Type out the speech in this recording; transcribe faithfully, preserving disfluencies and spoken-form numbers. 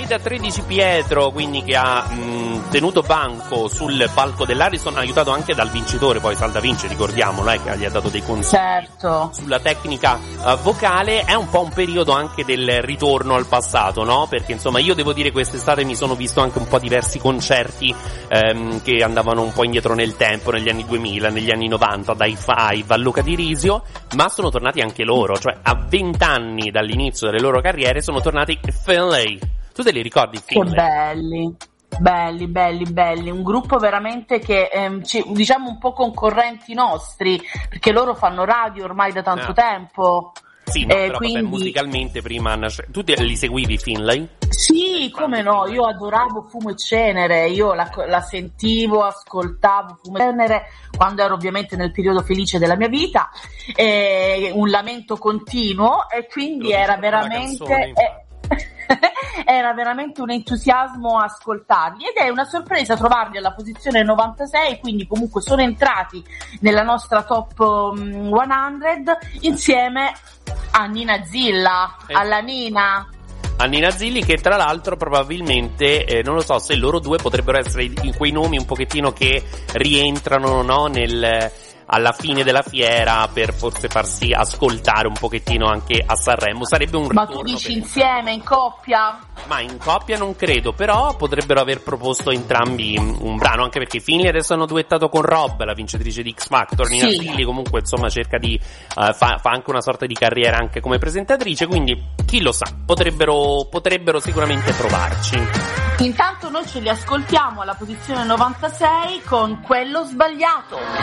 da tredici Pietro, quindi che ha mh, tenuto banco sul palco dell'Ariston, aiutato anche dal vincitore, poi Salda Vince, ricordiamolo, eh, che gli ha dato dei consigli certo. sulla tecnica uh, vocale. È un po' un periodo anche del ritorno al passato, no? Perché insomma io devo dire quest'estate mi sono visto anche un po' diversi concerti ehm, che andavano un po' indietro nel tempo, negli anni duemila, negli anni novanta, dai Five a Luca Di Risio, ma sono tornati anche loro, cioè a vent'anni dall'inizio delle loro carriere sono tornati Finlay. Tu te li ricordi, Finlay? Che belli, belli, belli, belli. Un gruppo veramente che, ehm, ci, diciamo, un po' concorrenti nostri, perché loro fanno radio ormai da tanto Ah. tempo. Sì, no, eh, però quindi... vabbè, musicalmente prima... Tu te li seguivi, Finlay? Sì, come no, io adoravo Fumo e Cenere, io la, la sentivo, ascoltavo Fumo e Cenere quando ero ovviamente nel periodo felice della mia vita, eh, un lamento continuo, e quindi era veramente... Canzone, eh, era veramente un entusiasmo ascoltarli, ed è una sorpresa trovarli alla posizione novantasei, quindi comunque sono entrati nella nostra top um, cento insieme a Nina Zilla, eh. alla Nina. A Nina Zilli, che tra l'altro probabilmente, eh, non lo so se loro due potrebbero essere in quei nomi un pochettino che rientrano, no, nel... alla fine della fiera, per forse farsi ascoltare un pochettino anche a Sanremo. Sarebbe un Ma ritorno. tu dici per... insieme, in coppia? Ma in coppia non credo, però potrebbero aver proposto entrambi un brano, anche perché Finlay adesso hanno duettato con Rob, la vincitrice di X Factor. Nina Sì. Zilli comunque insomma cerca di uh, fa, fa anche una sorta di carriera anche come presentatrice, quindi chi lo sa, potrebbero potrebbero sicuramente provarci. Intanto noi ce li ascoltiamo alla posizione novantasei con Quello Sbagliato.